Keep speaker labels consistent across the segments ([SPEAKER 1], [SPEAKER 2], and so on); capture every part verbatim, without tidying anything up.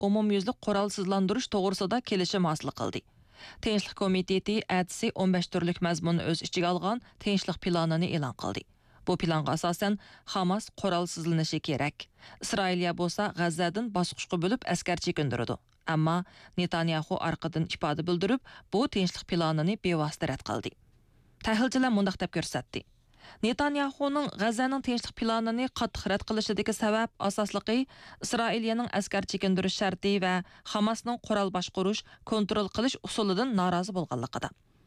[SPEAKER 1] umumyuzlik qurolsizlantirish to'g'risida kelishim hosil qildi. Tinchlik komiteti әтісі o'n besh turlik mazmunni o'z ichiga olgan tinchlik planini e'lon qildi. Bu planga asosan Hamas qurolsizlanishi kerak. Isroiliya bo'lsa G'azzadan bosqichga bo'lib askar chekindirdi. Ammo Netanyahu orqadan ifoda bildirib, bu tinchlik planini bevosita rad qildi. Tahlilchilar mundaq deb ko'rsatdi. Netanyahuning G'azzaning tinchlik planini qattiq rad qilishidagi sabab asosligi Isroiliyaning askar chekindirish sharti va Hamasning qurol boshqarish, kontrol qilish usulidan norozi bo'lganligida.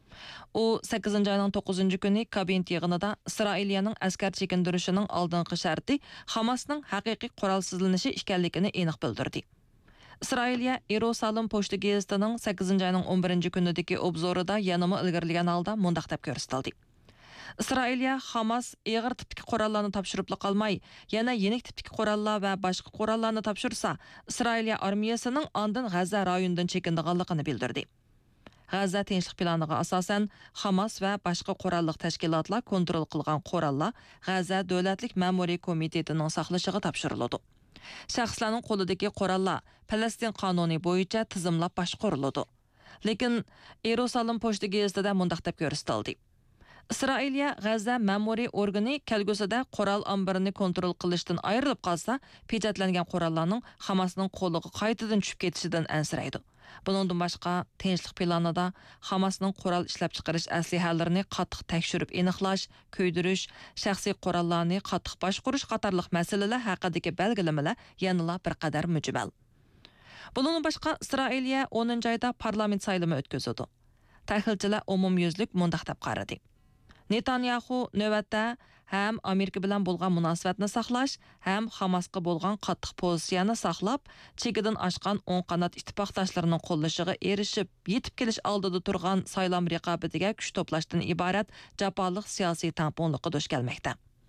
[SPEAKER 1] U sakkizinchi oyning to'qqizinchi kuni kabinet yig'inida Isroiliyaning askar chekindirishining oldingi sharti Hamasning haqiqiy qurolsizlanishi ekanligini aniq bildirdi. Isroiliya Yerusalim pochta gazetining sakkizinchi oyning o'n birinchi kunidagi obzorida yanama ilgirlagan holda mundaq deb ko'rsatildi. Isroiliya Hamas ig'ir tipdagi qurollarni topshirib qolmay, yana yenik tipdagi qurollar va boshqa qurollarni topshirsa, Isroiliya armiyasining ondan G'azza rayonidan chekindiganligini bildirdi. G'azza tinchlik planiga asosan Hamas va boshqa qurolliq tashkilotlar kontrol qilgan qurollar G'azza davlatlik ma'muriy komitetining saqlashiga topshiriladi. Shaxslarning qo'lidagi qurollar Falastin qonuni bo'yicha tizimlab boshqariladi. Lekin Yerusalim pochta gazetida mundaq deb ko'rsatildi. Isroiliya G'azza ma'muriy organi kelgusida qurol omborini kontrol qilishdan ayrilib qolsa, pechatlangan qurollarning Hamasning qo'liga qaytadan tushib ketishidan ansiraydi. Buningdan boshqa tinchlik planida Hamasning qurol ishlab chiqarish aslihalarini qattiq tekshirib aniqlash, ko'ydirish, shaxsiy qurollarni qattiq boshqarish qatorliq masalalar haqidagi belgilamalar yanada bir qadar mujmal. Buningdan boshqa Isroiliya o'ninchi oyda parlament saylimi o'tkazadi. Tahlilchilar umumyuzlik mundaq deb qaradi. Netanyahu navbatda ham Amerika bilan bo'lgan munosabatni saqlash, ham Hamasga bo'lgan qattiq pozitsiyani saqlab, chekidan oshgan o'ng qanot ittifoqdoshlarining qo'llashiga erishib, yetib kelish oldida turgan saylam raqobatiga kuch to'plashdan iborat jafoliq siyosiy tamponlikqa duch kelmoqda.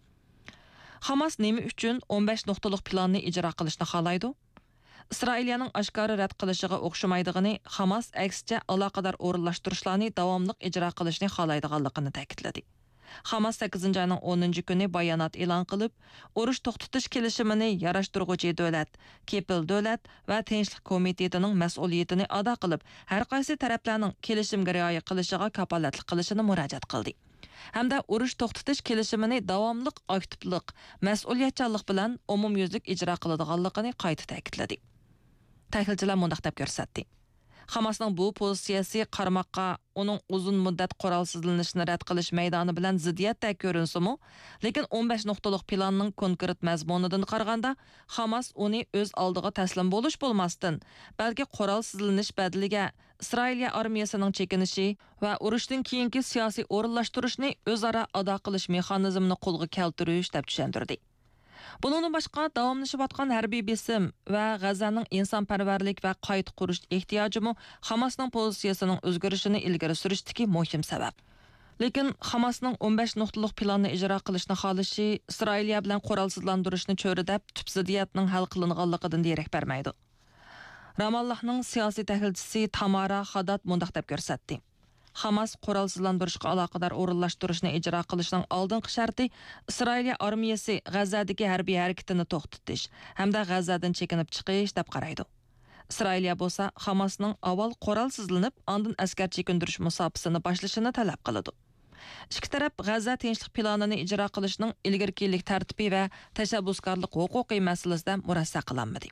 [SPEAKER 1] Hamas nima uchun o'n besh nuqtalik planni ijro qilishni xohlaydi? Isroiliyaning oshkora rad qilishiga o'xshamaydigini, Hamas aksicha aloqador o'rinlashtirishlarni davomli ijro qilishni xohlaydiganligini ta'kidladi. Hamas sakkizinchi oyning o'ninchi kuni bayonot e'lon qilib, urush to'xtatish kelishimini yarashtiruvchi davlat, kepil davlat va tinchlik komitetining mas'uliyatini ado qilib, har qaysi taraflarning kelishimga rioya qilishiga kafolatlik qilishini murojaat qildi. Hamda urush to'xtatish kelishimini davomli aktivlik, mas'uliyatchanlik bilan umumyuzlik ijro qiladiganligini qayta ta'kidladi. Tahlilchilar mundaq deb ko'rsatdi. Hamasning bu pozitsiyasi qarmoqqa uning uzun muddat qurolsizlanishini rad qilish maydoni bilan ziddiyatda ko'rinsimi, lekin o'n besh nuqtalik planning konkret mazmunidan qaraganda Hamas uni o'z oldiga taslim bo'lish bo'lmasdan, balki qurolsizlanish badaliga Isroiliya armiyasining chekinishi va urushdan keyingi siyosiy o'rinlashtirishni o'zaro ado qilish mexanizmini qo'lga keltirish deb tushuntirdi. Bundan boshqa davomlashayotgan harbiy besim va G'azzaning insonparvarlik va qayta qurish ehtiyojimi Hamasning pozitsiyasining o'zgarishini ilgari surishdagi muhim sabab. Lekin Hamasning o'n besh nuqtalik planni ijro qilishni xohlashi Isroiliya bilan qurolsizlantirishni cho'ridab tub ziddiyatning hal qilinganligidan derak bermaydi. Ramallahning siyosiy tahlilchisi Tamara Haddad mundaq deb ko'rsatdi. Hamas qurolsizlantirishga aloqador o'rinlashtirishni ijro qilishning oldingi sharti Isroiliya armiyasi G'azzadagi harbiy harakatini to'xtatish hamda G'azzadan chekinib chiqish deb qaraydi. Isroiliya bo'lsa Hamasning avval qurolsizlanib, ondan askar chekindirish musofasini boshlashini talab qiladi. Ikki taraf G'azza tinchlik planini ijro qilishning ilgirkilik tartibi va tashabbuskorlik huquqiy masalasida murassa qilinmadi.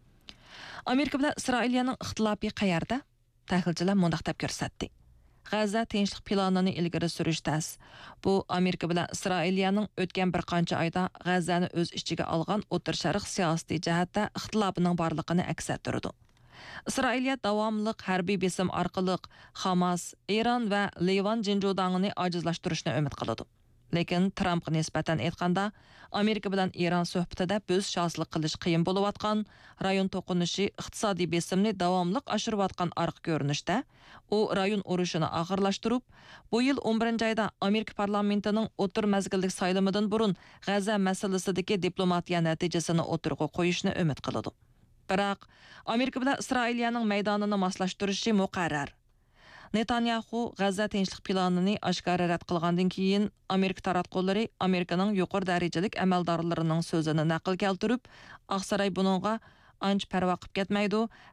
[SPEAKER 1] Amerika bilan Isroiliyaning ixtilofi qayerda? Tahlilchilar mundaq deb ko'rsatdi. G'azza tinchlik planini ilgari surish tas. Bu Amerika bilan Isroiliyaning o'tgan bir qancha oyda G'azzani o'z ichiga olgan O'rta Sharq siyosiy jihatda ixtilofining borligini aks ettirdi. Isroiliya davomli harbiy besim orqali Hamas, Eron va Livan jinjudangini ojizlashtirishni umid qiladi. Lekin Trumpga nisbatan aytganda, Amerika bilan Eron suhbatida bo'z shoslik qilish qiyin bo'layotgan, rayon to'qinishi iqtisodiy besimni davomli oshirayotgan arq ko'rinishda, u rayon urushini og'irlashtirib, bu yil o'n birinchi oyda Amerika parlamentining o'tir mazgillik saylamidan burun G'azza masalasidagi diplomatiya natijasini o'tirg'a qo'yishni umid qiladi. Biroq Amerika bilan Isroiliyaning maydonini moslashtirishi muqarrar. Netanyahu G'azza tinchlik planini oshkora rad qilgandan keyin Amerika taratqullari Amerikaning yuqori darajalik amaldorlarining so'zini naql keltirib, Oqsaroy buningga ancha parvo qilib ketmaydi,